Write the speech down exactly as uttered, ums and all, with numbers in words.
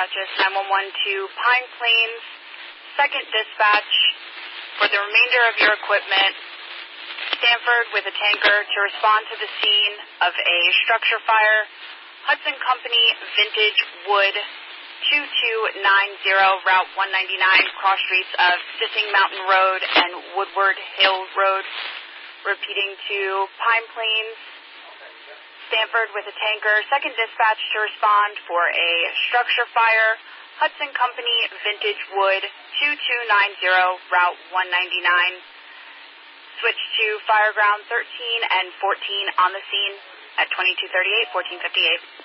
Dutchess nine one one to Pine Plains, second dispatch for the remainder of your equipment. Stanford with a tanker to respond to the scene of a structure fire. Hudson Company, Vintage Wood, two two nine zero, Route one ninety-nine, cross streets of Sissing Mountain Road and Woodward Hill Road. Repeating to Pine Plains, Stanford with a tanker, second dispatch to respond for a structure fire. Hudson Company, Vintage Wood, two two nine zero, Route one ninety-nine. Switch to Fireground thirteen and fourteen on the scene at twenty-two thirty-eight, fourteen fifty-eight.